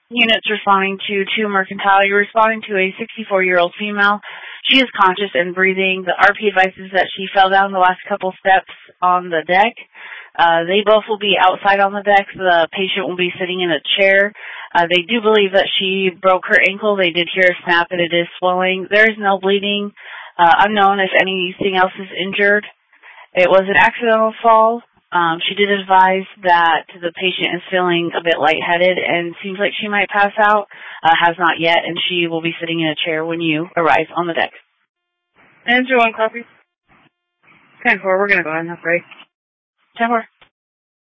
Units responding to 2 Mercantile. You're responding to a 64-year-old female. She is conscious and breathing. The RP advises that she fell down the last couple steps on the deck. They both will be outside on the deck. The patient will be sitting in a chair. They do believe that she broke her ankle. They did hear a snap and it is swelling. There is no bleeding. Unknown if anything else is injured. It was an accidental fall. She did advise that the patient is feeling a bit lightheaded and seems like she might pass out. Has not yet, and she will be sitting in a chair when you arrive on the deck. Andrew, 1 copy. 10-4, we're going to go ahead and have break. 10-4.